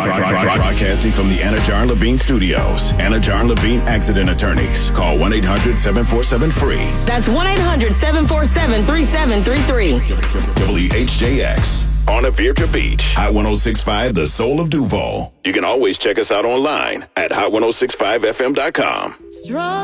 Broadcasting from the Anajar Levine Studios. Anajar Levine Accident Attorneys. Call 1-800-747-FREE. That's 1-800-747-3733. WHJX. On Avira Beach. Hot 106.5, the soul of Duval. You can always check us out online at hot1065fm.com.